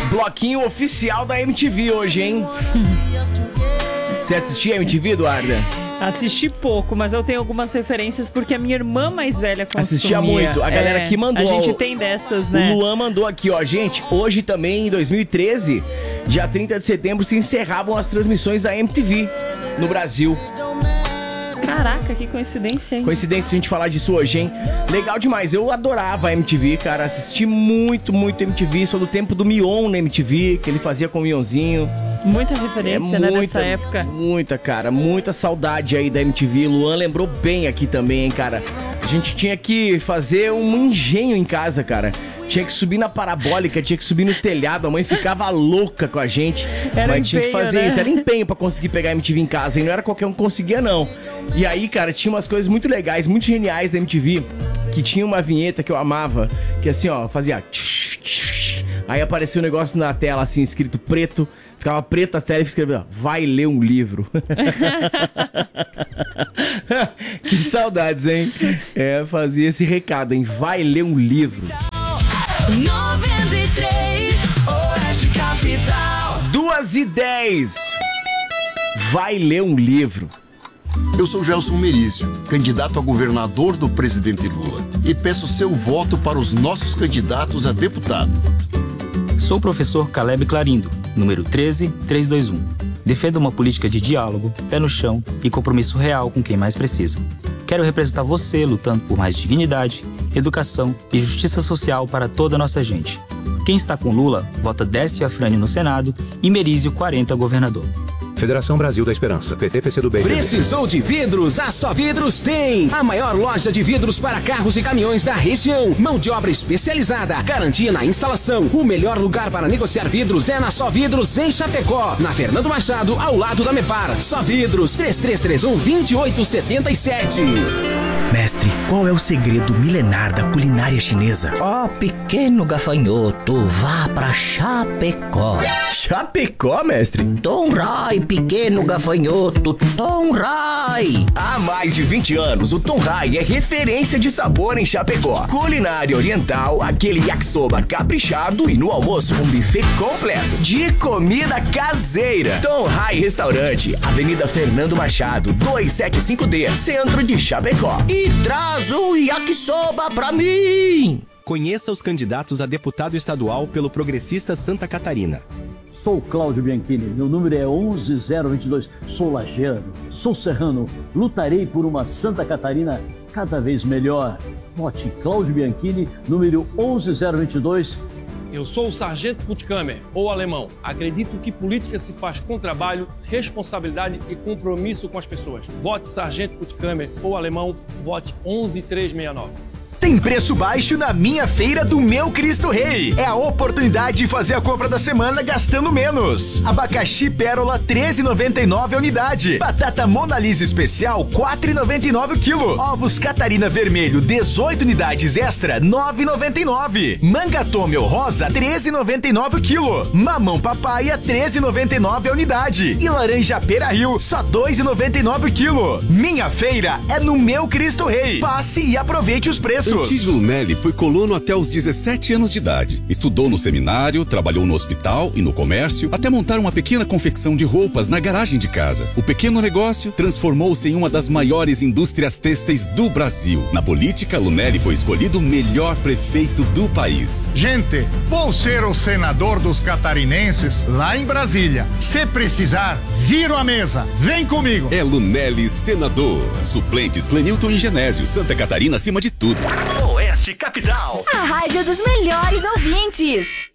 Bloquinho oficial da MTV hoje, hein? Você assistia a MTV, Eduarda? Assisti pouco, mas eu tenho algumas referências porque a minha irmã mais velha consumia. Assistia muito. A galera que mandou. A gente tem dessas, né? O Luan mandou aqui, ó. Gente, hoje também, em 2013, dia 30 de setembro, se encerravam as transmissões da MTV no Brasil. Caraca, que coincidência, hein? Coincidência a gente falar disso hoje, hein? Legal demais. Eu adorava a MTV, cara. Assisti muito MTV. Sou do tempo do Mion na MTV, que ele fazia com o Mionzinho. Muita referência, né, nessa época. Muita, cara. Muita saudade aí da MTV. Luan lembrou bem aqui também, hein, cara. A gente tinha que fazer um engenho em casa, cara. Tinha que subir na parabólica, tinha que subir no telhado. A mãe ficava louca com a gente. Mas tinha que fazer, né? Isso. Era empenho pra conseguir pegar a MTV em casa. E não era qualquer um que conseguia, não. E aí, cara, tinha umas coisas muito legais, muito geniais da MTV. Que tinha uma vinheta que eu amava. Que assim, ó, fazia... Aí aparecia um negócio na tela, assim, escrito preto. Ficava preta a tela e escrevia, vai ler um livro. Que saudades, hein? É, fazia esse recado, hein? Vai ler um livro. 93 Oeste Capital 2h10. Vai ler um livro. Eu sou Gelson Merizio, candidato a governador do presidente Lula. E peço seu voto para os nossos candidatos a deputado. Sou o professor Caleb Clarindo, número 13321. Defendo uma política de diálogo, pé no chão e compromisso real com quem mais precisa. Quero representar você lutando por mais dignidade, educação e justiça social para toda a nossa gente. Quem está com Lula, vota Décio Afrânio no Senado e Merizio 40 governador. Federação Brasil da Esperança, PT, PCdoB. Precisou de vidros? A Só Vidros tem! A maior loja de vidros para carros e caminhões da região. Mão de obra especializada, garantia na instalação. O melhor lugar para negociar vidros é na Só Vidros em Chapecó. Na Fernando Machado, ao lado da Mepar. Só Vidros, 3331-2877. Mestre, qual é o segredo milenar da culinária chinesa? Ó, pequeno gafanhoto, vá pra Chapecó. Chapecó, mestre? Tom Rai, pequeno gafanhoto, Tom Rai. Há mais de 20 anos, o Tom Rai é referência de sabor em Chapecó. Culinária oriental, aquele yakisoba caprichado e no almoço um buffet completo de comida caseira. Tom Rai Restaurante, Avenida Fernando Machado, 275D, centro de Chapecó. E traz um yakisoba pra mim! Conheça os candidatos a deputado estadual pelo Progressista Santa Catarina. Sou Cláudio Bianchini, meu número é 11022. Sou lajeano, sou serrano, lutarei por uma Santa Catarina cada vez melhor. Vote Cláudio Bianchini, número 11022. Eu sou o Sargento Puttkamer, ou alemão. Acredito que política se faz com trabalho, responsabilidade e compromisso com as pessoas. Vote Sargento Puttkamer, ou alemão, vote 11369. Tem preço baixo na Minha Feira do Meu Cristo Rei. É a oportunidade de fazer a compra da semana gastando menos. Abacaxi Pérola 13,99 a unidade. Batata Mona Lisa Especial 4,99 o quilo. Ovos Catarina Vermelho 18 unidades extra 9,99. Manga Tômel Rosa 13,99 o quilo. Mamão Papaya 13,99 a unidade. E laranja Pera Rio só 2,99 o quilo. Minha Feira é no Meu Cristo Rei. Passe e aproveite os preços. Antídio Lunelli foi colono até os 17 anos de idade. Estudou no seminário, trabalhou no hospital e no comércio, até montar uma pequena confecção de roupas na garagem de casa. O pequeno negócio transformou-se em uma das maiores indústrias têxteis do Brasil. Na política, Lunelli foi escolhido o melhor prefeito do país. Gente, vou ser o senador dos catarinenses lá em Brasília. Se precisar, viro a mesa. Vem comigo. É Lunelli senador. Suplentes Clenilton e Genésio. Santa Catarina acima de tudo. Oeste Capital, a rádio dos melhores ouvintes.